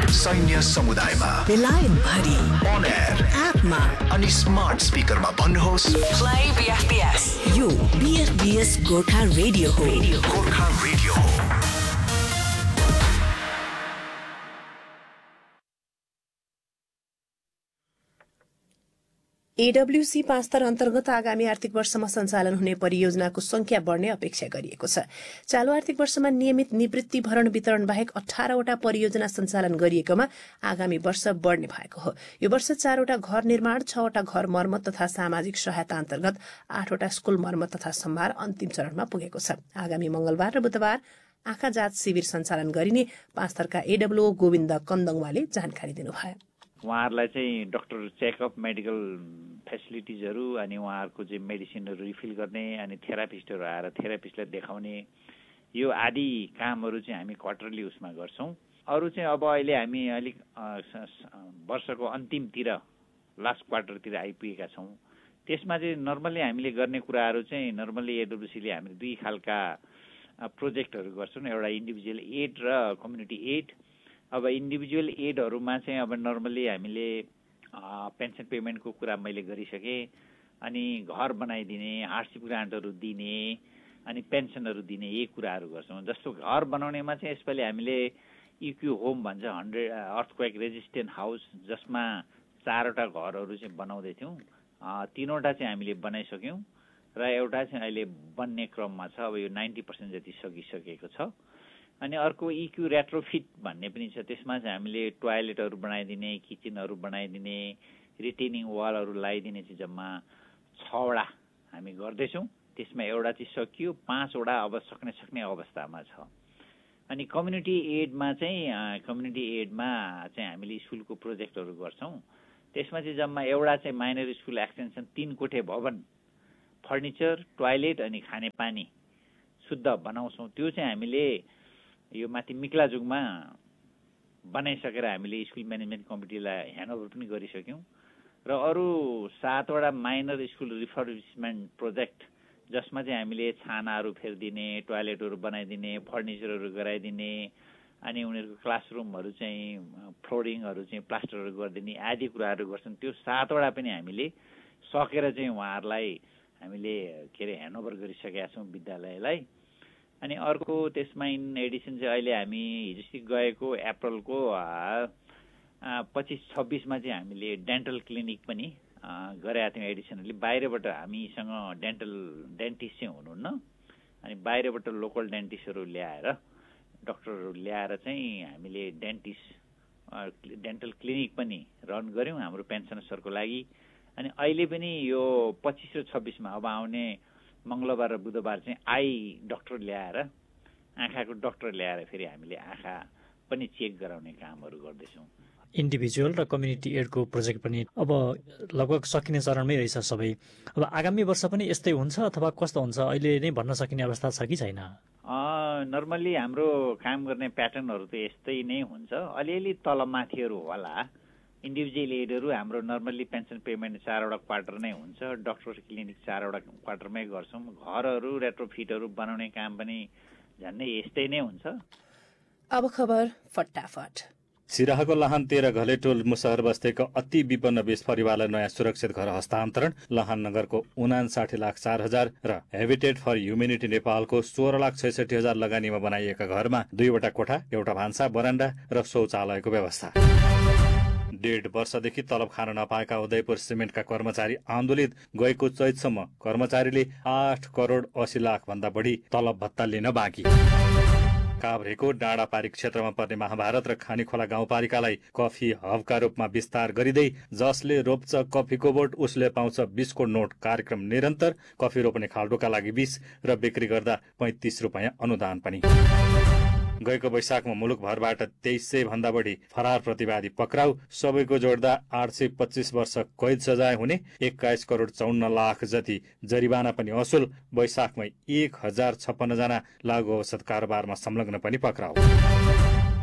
सैन्य समुदायमा, बेलायत भरि, on air, एपमा अनि स्मार्ट स्पिकरमा भन्नुहोस् Play BFBS. यो BFBS गोर्खा रेडियो हो। गोर्खा रेडियो हो। एडब्ल्यूसी 5 स्तर अन्तर्गत आगामी आर्थिक वर्षमा सञ्चालन हुने परियोजनाको संख्या बढ्ने अपेक्षा गरिएको छ। चालू आर्थिक वर्षमा नियमित निवृत्ति भरण वितरण बाहेक 18 वटा परियोजना सञ्चालन गरिएकोमा आगामी वर्ष बढ्ने भएको हो। यो वर्ष 4 वटा घर निर्माण, 6 वटा घर मर्मत तथा सामाजिक सहायता अन्तर्गत 8 वटा स्कूल मर्मत तथा सम्भार अन्तिम चरणमा पुगेको छ। आगामी मंगलबार र बुधबार आँखा जाँच शिविर सञ्चालन गरिने 5 स्तरका एडब्ल्यूओ गोविन्द कन्दङवाले जानकारी दिनुभयो। उहाँहरूलाई चाहिँ डक्टर चेकअप, मेडिकल फेसिलिटिजहरू अनि उहाँहरूको चाहिँ मेडिसिनहरू रिफिल गर्ने अनि थेरापिस्टहरू आएर थेरापिस्टलाई देखाउने यो आदि कामहरू चाहिँ हामी क्वार्टरली उसमा गर्छौँ। अरू चाहिँ अब अहिले हामी अलिक वर्षको अन्तिमतिर लास्ट क्वार्टरतिर आइपुगेका छौँ। त्यसमा चाहिँ नर्मल्ली हामीले गर्ने कुराहरू चाहिँ नर्मल्ली एडब्ल्यूसीले हामीले दुई खालका प्रोजेक्टहरू गर्छौँ, एउटा इन्डिभिजुअल एड र कम्युनिटी एड। अब इन्डिभिजुअल एडहरूमा चाहिँ अब नर्मल्ली हामीले पेन्सन पेमेन्टको कुरा मैले गरिसकेँ, अनि घर बनाइदिने, हार्डसिप ग्रान्टहरू दिने अनि पेन्सनहरू दिने यही कुराहरू गर्छौँ। जस्तो घर बनाउनेमा चाहिँ यसपालि हामीले इक्यू होम भन्छ, 100 अर्थक्वेक रेजिस्टेन्ट हाउस, जसमा 4 वटा घरहरू चाहिँ बनाउँदै थियौँ। 3 वटा चाहिँ हामीले बनाइसक्यौँ र एउटा चाहिँ अहिले बन्ने क्रममा छ। अब यो 90% जति सकिसकेको छ। अनि अर्को इक्यू रेट्रोफिट भन्ने पनि छ, त्यसमा चाहिँ हामीले टोयलेटहरू बनाइदिने, किचनहरू बनाइदिने, रिटेनिङ वालहरू लगाइदिने चाहिँ जम्मा 6 वटा हामी गर्दैछौँ। त्यसमा एउटा चाहिँ सकियो, 5 वटा अब सक्ने अवस्थामा छ। अनि कम्युनिटी एडमा चाहिँ हामीले स्कुलको प्रोजेक्टहरू गर्छौँ। त्यसमा चाहिँ जम्मा एउटा चाहिँ माइनर स्कुल एक्सटेन्सन 3 कोठे भवन, फर्निचर, टोयलेट अनि खानेपानी शुद्ध बनाउँछौँ। त्यो चाहिँ हामीले यो माथि मिक्लाजुङमा बनाइसकेर हामीले स्कुल म्यानेजमेन्ट कमिटीलाई ह्यान्डओभर पनि गरिसक्यौँ। र अरू 7 वटा माइनर स्कुल रिफर्बिसमेन्ट प्रोजेक्ट, जसमा चाहिँ हामीले छानाहरू फेरिदिने, टोयलेटहरू बनाइदिने, फर्निचरहरू गराइदिने अनि उनीहरूको क्लासरुमहरू चाहिँ फ्लोरिङहरू चाहिँ प्लास्टरहरू गरिदिने आदि कुराहरू गर्छन्। त्यो 7 वटा पनि हामीले सकेर चाहिँ उहाँहरूलाई हामीले ह्यान्डओभर गरिसकेका छौँ विद्यालयलाई। अनि अर्को त्यसमा इन एडिसन चाहिँ अहिले हामी हिजोसित गएको अप्रिलको 25-26मा चाहिँ हामीले डेन्टल क्लिनिक पनि गरेका थियौँ एडिसनली। बाहिरबाट हामीसँग डेन्टिस्ट चाहिँ हुनुहुन्न, अनि बाहिरबाट लोकल डेन्टिस्टहरू ल्याएर, डक्टरहरू ल्याएर चाहिँ हामीले डेन्टल क्लिनिक पनि रन गऱ्यौँ हाम्रो पेन्सनर्सहरूको लागि। अनि अहिले पनि यो 25 र 26मा अब आउने मंगलबार र बुधबार चाहिँ आई डक्टर ल्याएर, आँखाको डक्टर ल्याएर फेरि हामीले आँखा पनि चेक गराउने कामहरू गर्दैछौँ। इन्डिभिजुअल र कम्युनिटी एडको प्रोजेक्ट पनि अब लगभग सकिने चरणमै रहेछ सबै। अब आगामी वर्ष पनि यस्तै हुन्छ अथवा कस्तो हुन्छ अहिले नै भन्न सकिने अवस्था छ कि छैन? नर्मल्ली हाम्रो काम गर्ने प्याटर्नहरू त यस्तै नै हुन्छ। अलिअलि तलमाथिहरू होला। इन्डिभिजुअल एडहरू हाम्रो नर्मल्ली पेन्सन पेमेन्ट 4 वटा क्वार्टर नै हुन्छ। डक्टर क्लिनिक 4 वटा क्वार्टरमै गर्छौँ। घरहरू रेट्रोफिटहरू बनाउने काम पनि झन्डै यस्तै नै हुन्छ। अब खबर फटाफट। सिराहाको लाहान 13 घलेटोल मुसहर बस्तीको अति विपन्न 20 परिवारलाई नयाँ सुरक्षित घर हस्तान्तरण। लाहान नगरको 59,04,000 र हेबिटेट फर ह्युमेनिटी नेपालको 16,66,000 लगानीमा बनाइएका घरमा 2 वटा कोठा, एउटा भान्सा, बरान्डा र शौचालयको व्यवस्था। 1.5 वर्षदेखि तलब खान नपाएका उदयपुर सिमेन्टका कर्मचारी आन्दोलित। गएको चैतसम्म कर्मचारीले 8 करोड 80 लाख भन्दा बढी तलब भत्ता लिन बाँकी। काभ्रेको डाँडापारी क्षेत्रमा पर्ने महाभारत र खानीखोला गाउँपालिकालाई कफी हबका रूपमा विस्तार गरिँदै जसले रोप्छ कफीको बोट उसले पाउँछ 20 को नोट कार्यक्रम निरन्तर। कफी रोप्ने खाल्डोका लागि 20 र बिक्री गर्दा 35 रुपियाँ अनुदान पनि। गएको वैशाखमा मुलुकभरबाट 2300 भन्दा बढी फरार प्रतिवादी पक्राउ। सबैको जोड्दा 825 वर्ष कैद सजाय हुने। 21 करोड 54 लाख जति जरिवाना पनि असुल। वैशाखमै 1056 जना लागु औषध कारोबारमा संलग्न पनि पक्राउ।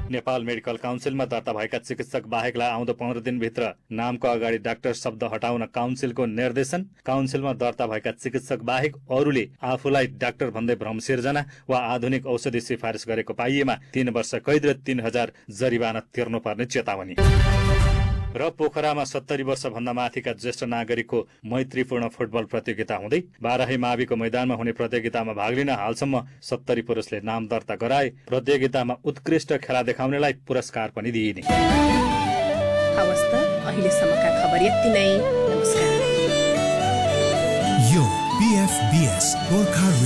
नेपाल मेडिकल काउन्सिलमा दर्ता भएका चिकित्सक बाहेकलाई आउँदो 15 दिनभित्र नामको अगाडि डाक्टर शब्द हटाउन काउन्सिलको निर्देशन। काउन्सिलमा दर्ता भएका चिकित्सक बाहेक अरूले आफूलाई डाक्टर भन्दै भ्रम सिर्जना वा आधुनिक औषधि सिफारिस गरेको पाइएमा 3 वर्ष कैद र 3000 जरिवाना तिर्नुपर्ने चेतावनी। र पोखरामा 70 वर्षभन्दा माथिका ज्येष्ठ नागरिकको मैत्रीपूर्ण फुटबल प्रतियोगिता हुँदै बाराही माविको मैदानमा हुने प्रतियोगितामा भाग लिन हालसम्म 70 पुरुषले नाम दर्ता गराए। प्रतियोगितामा उत्कृष्ट खेला देखाउनेलाई पुरस्कार पनि दिइने। हवस् त, अहिलेसम्मका खबर यति नै। नमस्कार। यो BFBS गोर्खा